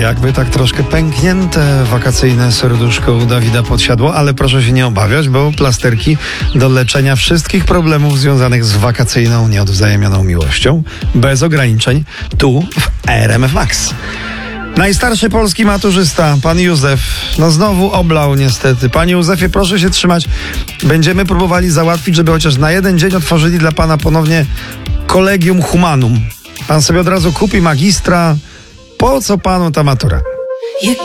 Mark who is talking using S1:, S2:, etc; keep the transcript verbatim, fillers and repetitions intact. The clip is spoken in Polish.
S1: Jakby tak troszkę pęknięte wakacyjne serduszko u Dawida podsiadło, ale proszę się nie obawiać, bo plasterki do leczenia wszystkich problemów związanych z wakacyjną, nieodwzajemnioną miłością, bez ograniczeń, tu w R M F Max. Najstarszy polski maturzysta, pan Józef, no znowu oblał niestety. Panie Józefie, proszę się trzymać. Będziemy próbowali załatwić, żeby chociaż na jeden dzień otworzyli dla pana ponownie Collegium Humanum. Pan sobie od razu kupi magistra. Po co panu ta matura?